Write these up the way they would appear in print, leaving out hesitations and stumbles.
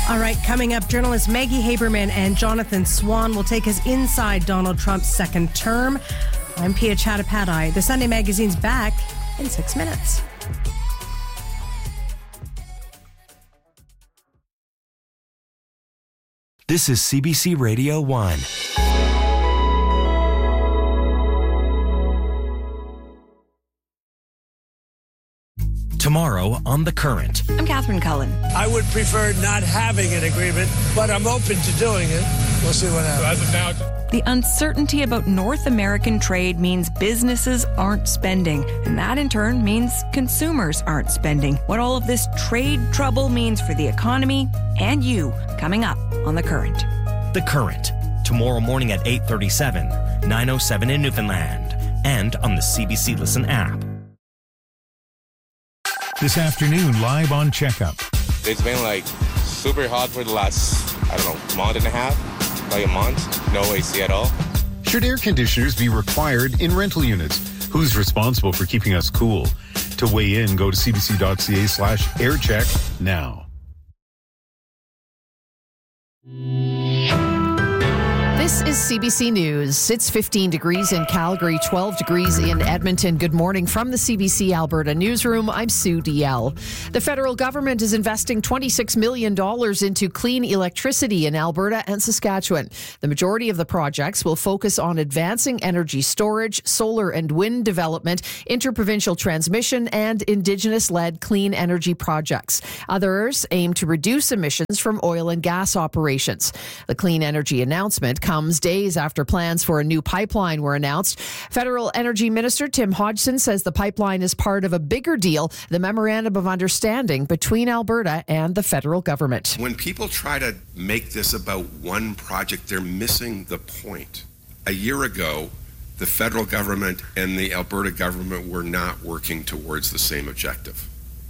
All right, coming up, journalists Maggie Haberman and Jonathan Swan will take us inside Donald Trump's second term. I'm Pia Chattopadhyay. The Sunday Magazine's back in 6 minutes. This is CBC Radio 1. Tomorrow on The Current. I'm Catherine Cullen. I would prefer not having an agreement, but I'm open to doing it. We'll see what happens. As of now, the uncertainty about North American trade means businesses aren't spending, and that in turn means consumers aren't spending. What all of this trade trouble means for the economy and you, coming up on The Current. The Current, tomorrow morning at 8:37, 9:07 in Newfoundland, and on the CBC Listen app. This afternoon, live on Checkup. It's been super hot for the last, month and a half, a month. No AC at all. Should air conditioners be required in rental units? Who's responsible for keeping us cool? To weigh in, go to cbc.ca/aircheck now. This is CBC News. It's 15 degrees in Calgary, 12 degrees in Edmonton. Good morning from the CBC Alberta newsroom. I'm Sue DL. The federal government is investing $26 million into clean electricity in Alberta and Saskatchewan. The majority of the projects will focus on advancing energy storage, solar and wind development, interprovincial transmission, and Indigenous-led clean energy projects. Others aim to reduce emissions from oil and gas operations. The clean energy announcement comes days after plans for a new pipeline were announced. Federal Energy Minister Tim Hodgson says the pipeline is part of a bigger deal, the Memorandum of Understanding between Alberta and the federal government. When people try to make this about one project, they're missing the point. A year ago, the federal government and the Alberta government were not working towards the same objective.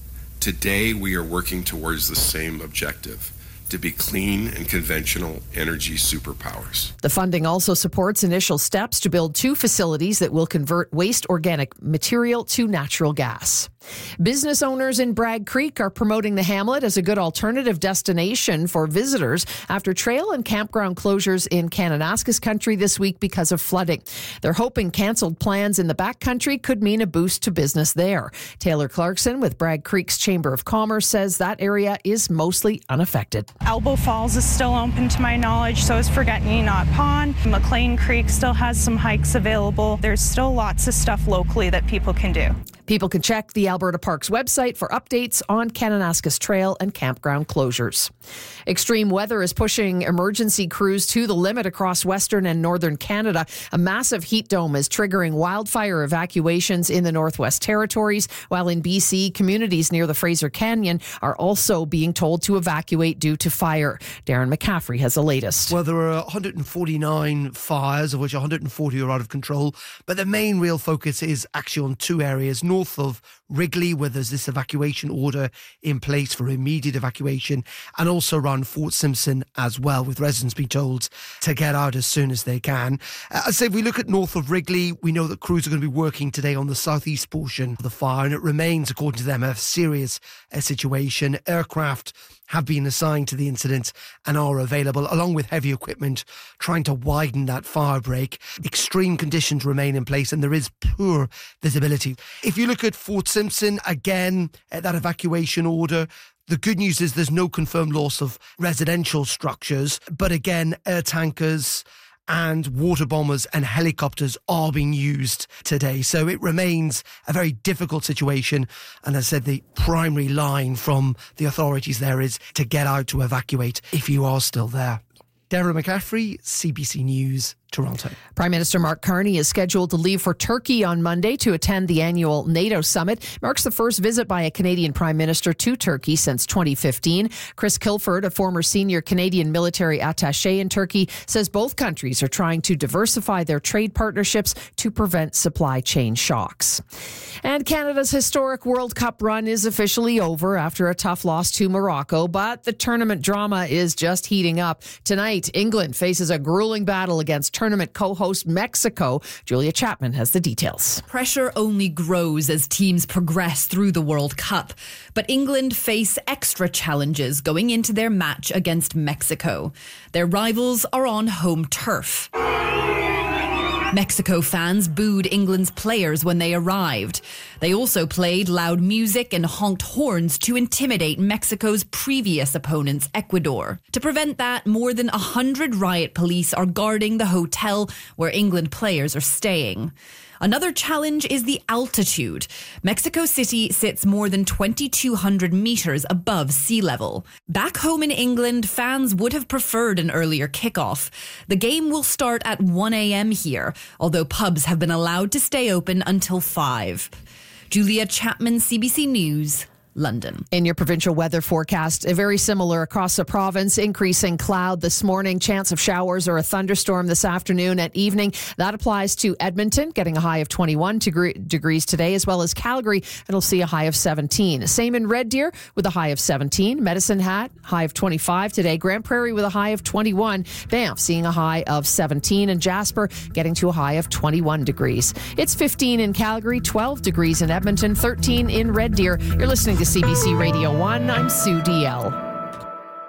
Today, we are working towards the same objective: to be clean and conventional energy superpowers. The funding also supports initial steps to build 2 facilities that will convert waste organic material to natural gas. Business owners in Bragg Creek are promoting the hamlet as a good alternative destination for visitors after trail and campground closures in Kananaskis country this week because of flooding. They're hoping cancelled plans in the backcountry could mean a boost to business there. Taylor Clarkson with Bragg Creek's Chamber of Commerce says that area is mostly unaffected. Elbow Falls is still open to my knowledge, so is Forget-Me-Not Pond. McLean Creek still has some hikes available. There's still lots of stuff locally that people can do. People can check the Alberta Parks website for updates on Kananaskis Trail and campground closures. Extreme weather is pushing emergency crews to the limit across Western and Northern Canada. A massive heat dome is triggering wildfire evacuations in the Northwest Territories, while in BC, communities near the Fraser Canyon are also being told to evacuate due to fire. Darren McCaffrey has the latest. Well, there are 149 fires, of which 140 are out of control, but the main real focus is actually on 2 areas. North of Wrigley, where there's this evacuation order in place for immediate evacuation, and also around Fort Simpson as well, with residents being told to get out as soon as they can. I say if we look at north of Wrigley, we know that crews are going to be working today on the southeast portion of the fire, and it remains, according to them, a serious situation. Aircraft have been assigned to the incident and are available, along with heavy equipment, trying to widen that fire break. Extreme conditions remain in place and there is poor visibility. If you look at Fort Simpson, again, that evacuation order, the good news is there's no confirmed loss of residential structures, but again, air tankers and water bombers and helicopters are being used today. So it remains a very difficult situation. And as I said, the primary line from the authorities there is to get out to evacuate if you are still there. Darren McCaffrey, CBC News, Toronto. Prime Minister Mark Carney is scheduled to leave for Turkey on Monday to attend the annual NATO summit. Marks the first visit by a Canadian Prime Minister to Turkey since 2015. Chris Kilford, a former senior Canadian military attaché in Turkey, says both countries are trying to diversify their trade partnerships to prevent supply chain shocks. And Canada's historic World Cup run is officially over after a tough loss to Morocco, but the tournament drama is just heating up. Tonight, England faces a grueling battle against tournament co-host Mexico. Julia Chapman has the details. Pressure only grows as teams progress through the World Cup. But England face extra challenges going into their match against Mexico. Their rivals are on home turf. Mexico fans booed England's players when they arrived. They also played loud music and honked horns to intimidate Mexico's previous opponents, Ecuador. To prevent that, more than 100 riot police are guarding the hotel where England players are staying. Another challenge is the altitude. Mexico City sits more than 2,200 meters above sea level. Back home in England, fans would have preferred an earlier kickoff. The game will start at 1 a.m. here, although pubs have been allowed to stay open until 5. Julia Chapman, CBC News, London. In your provincial weather forecast, very similar across the province. Increasing cloud this morning, chance of showers or a thunderstorm this afternoon and evening. That applies to Edmonton, getting a high of 21 degrees today, as well as Calgary. It'll see a high of 17. Same in Red Deer with a high of 17. Medicine Hat, high of 25 today. Grand Prairie with a high of 21. Banff seeing a high of 17. And Jasper getting to a high of 21 degrees. It's 15 in Calgary, 12 degrees in Edmonton, 13 in Red Deer. You're listening to CBC Radio 1. I'm Sue DL.